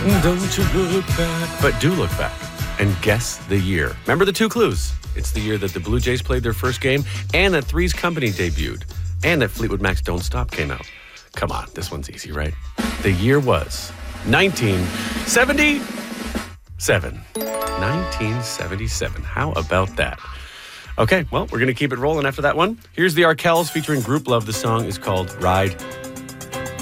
Don't you look back. But do look back and guess the year. Remember the two clues. It's the year that the Blue Jays played their first game and that Three's Company debuted and that Fleetwood Mac's Don't Stop came out. Come on, this one's easy, right? The year was 1977. 1977. How about that? Okay, well, we're going to keep it rolling after that one. Here's the Arkells featuring Group Love. The song is called Ride